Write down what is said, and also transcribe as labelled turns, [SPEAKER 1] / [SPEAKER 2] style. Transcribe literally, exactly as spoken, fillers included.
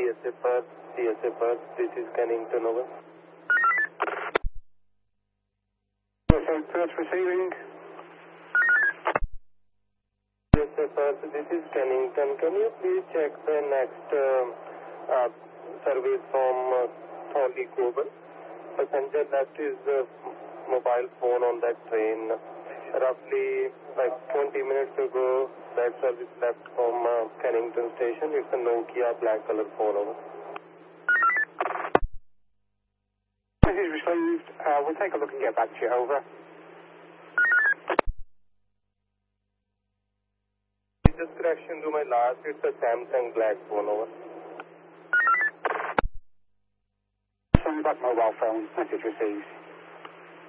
[SPEAKER 1] C S A Perth, C S A Perth, this is Kennington, over.
[SPEAKER 2] C S A Perth receiving.
[SPEAKER 1] C S A Perth, this is Kennington. Can you please check the next uh, uh, service from uh, Thorley Global? Passenger left his uh, mobile phone on that train. Roughly like twenty minutes ago, that service left from uh, Kennington station. It's a Nokia black color phone, over.
[SPEAKER 2] Message received. Uh, we'll take a look and get back to you, over.
[SPEAKER 1] Just correction to my last, it's a Samsung black phone, over.
[SPEAKER 2] Samsung black mobile phone. Message received.